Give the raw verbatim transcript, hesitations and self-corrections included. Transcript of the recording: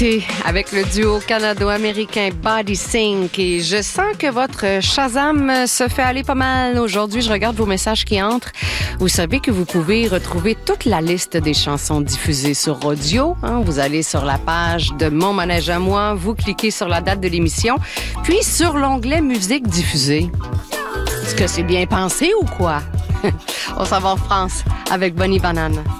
Avec le duo canado-américain Body Sync. Et je sens que votre Shazam se fait aller pas mal aujourd'hui. Je regarde vos messages qui entrent. Vous savez que vous pouvez retrouver toute la liste des chansons diffusées sur audio. Hein? Vous allez sur la page de Mon Manège à moi, vous cliquez sur la date de l'émission, puis sur l'onglet Musique diffusée. Est-ce que c'est bien pensé ou quoi? Au Savoir France avec Bonnie Banane.